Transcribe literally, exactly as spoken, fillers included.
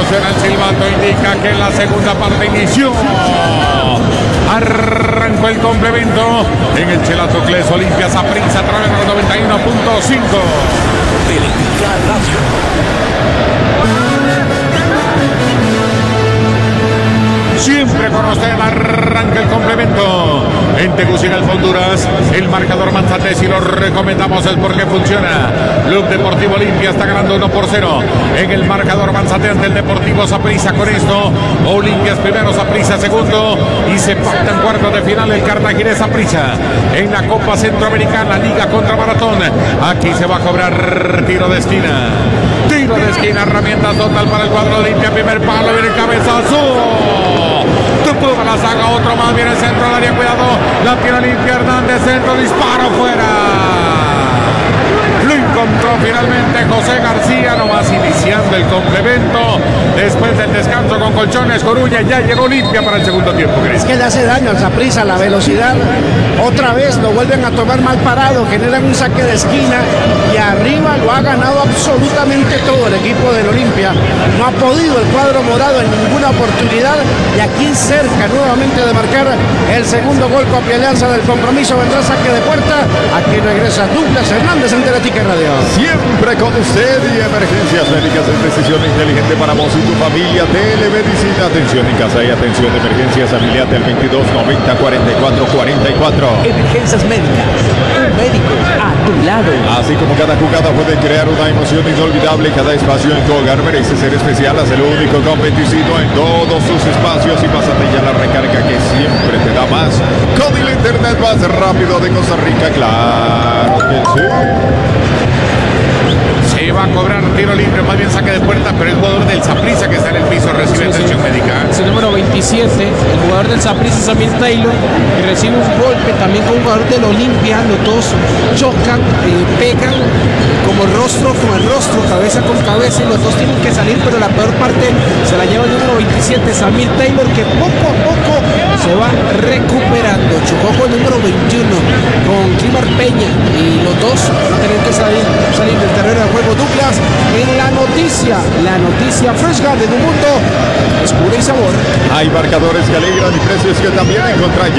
suena el silbato, indica que la segunda parte inició. Arrancó el complemento en el Chelato Cles Olimpia Saprissa a través de los noventa y uno punto cinco. Siempre con usted arranca el complemento. En Tegucigalpa, Honduras, el marcador Manzanés y lo recomendamos es porque funciona. Club Deportivo Olimpia está ganando uno por cero en el marcador Manzanés del Deportivo Saprissa. Con esto, Olimpia es primero, Saprissa segundo y se pacta en cuartos de final el Cartaginés Saprissa en la Copa Centroamericana, Liga contra Maratón. Aquí se va a cobrar tiro de esquina. Tiro de esquina, herramientas total para el cuadro de Olimpia. Primer palo, viene el cabezazo. Tupuga la saca, otro más, viene el centro del área, cuidado. La tiene Olimpia Hernández, centro, disparo fuera. Lo encontró finalmente José García, nomás iniciando el complemento. Después del descanso con Colchones Coruña, ya llegó Olimpia para el segundo tiempo, Cris. Es que le hace daño al Saprissa la velocidad. Otra vez lo vuelven a tomar mal parado, generan un saque de esquina y arriba lo ha ganado absolutamente todo el equipo del Olimpia. No ha podido el cuadro morado en ninguna oportunidad y aquí cerca nuevamente de marcar el segundo gol con Alianza del Compromiso. Vendrá saque de puerta. Aquí regresa Douglas Hernández en Teletica Radio. Siempre con usted y emergencias médicas es decisión inteligente para vos y tu familia. Telemedicina, atención en casa y atención de emergencias. Afiliate al veintidós noventa cuarenta y cuatro cuarenta y cuatro. Emergencias médicas, un médico a tu lado. Así como cada jugada puede crear una emoción inolvidable, cada espacio en tu hogar merece ser especial. Haz el único competicido en todos sus espacios y pásate ya la recarga que siempre te da más con el internet más rápido de Costa Rica. Claro que sí. Se va a cobrar tiro libre, más bien saque de puerta, pero el jugador del Saprissa que está en el piso recibe sí, atención sí. médica. Es el número veintisiete, el jugador del Saprissa, Samir Taylor, que recibe un golpe también con un jugador del Olimpia. Los dos chocan, eh, pegan como rostro con el rostro, cabeza con cabeza, y los dos tienen que salir, pero la peor parte se la lleva el número veintisiete, Samir Taylor, que poco a poco se va recuperando. Chocó con el número veintiuno, con Climar Peña, y los dos van a tener que salir, salir del terreno de juego. Douglas en la noticia, la noticia fresca de un mundo es pura y sabor. Hay marcadores que alegran y precios que también encontrar.